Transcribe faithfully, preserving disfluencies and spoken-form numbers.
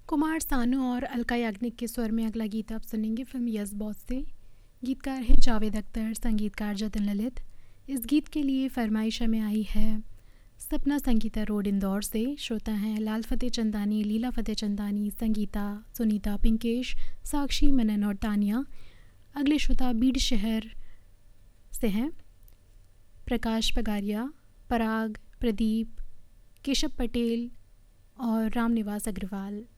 कुमार सानू और अलका याग्निक के स्वर में अगला गीत आप सुनेंगे फिल्म यस बॉस से। गीतकार हैं जावेद अख्तर, संगीतकार जतिन ललित। इस गीत के लिए फरमाइश में आई है सपना संगीता रोड इंदौर से। श्रोता हैं लाल फतेह चंदानी, लीला फतेह चंदानी, संगीता, सुनीता, पिंकेश, साक्षी, मनन और तानिया। अगले श्रोता बीड शहर से हैं प्रकाश पगारिया, पराग, प्रदीप, केशव पटेल और रामनिवास अग्रवाल।